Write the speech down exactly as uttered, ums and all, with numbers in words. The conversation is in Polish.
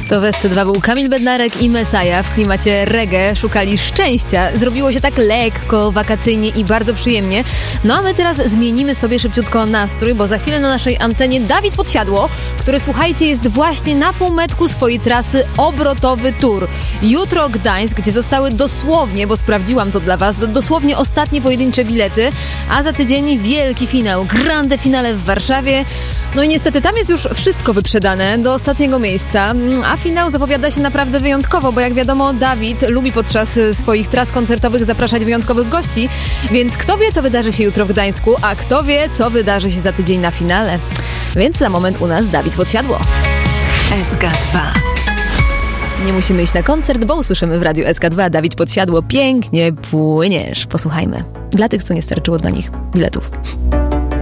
To w S C dwa był Kamil Bednarek i Messiah w klimacie reggae. Szukali szczęścia. Zrobiło się tak lekko, wakacyjnie i bardzo przyjemnie. No a my teraz zmienimy sobie szybciutko nastrój, bo za chwilę na naszej antenie Dawid Podsiadło, który, słuchajcie, jest właśnie na półmetku swojej trasy obrotowy tour. Jutro Gdańsk, gdzie zostały dosłownie, bo sprawdziłam to dla was, dosłownie ostatnie pojedyncze bilety, a za tydzień wielki finał, grande finale w Warszawie. No i niestety tam jest już wszystko wyprzedane do ostatniego miejsca, a finał zapowiada się naprawdę wyjątkowo, bo jak wiadomo, Dawid lubi podczas swoich tras koncertowych zapraszać wyjątkowych gości, więc kto wie, co wydarzy się jutro w Gdańsku, a kto wie, co wydarzy się za tydzień na finale. Więc za moment u nas Dawid Podsiadło. S K dwa. Nie musimy iść na koncert, bo usłyszymy w Radiu S K dwa. Dawid Podsiadło, pięknie płyniesz. Posłuchajmy. Dla tych, co nie starczyło dla nich biletów.